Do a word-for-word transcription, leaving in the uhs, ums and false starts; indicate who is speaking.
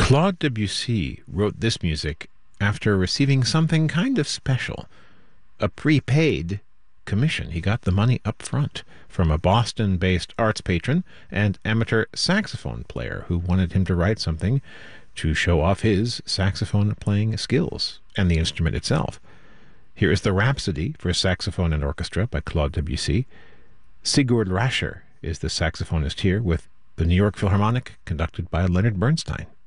Speaker 1: Claude Debussy wrote this music after receiving something kind of special, a prepaid commission. He got the money up front from a Boston-based arts patron and amateur saxophone player who wanted him to write something to show off his saxophone playing skills and the instrument itself. Here is the Rhapsody for Saxophone and Orchestra by Claude Debussy. Sigurd Rascher is the saxophonist here with the New York Philharmonic, conducted by Leonard Bernstein.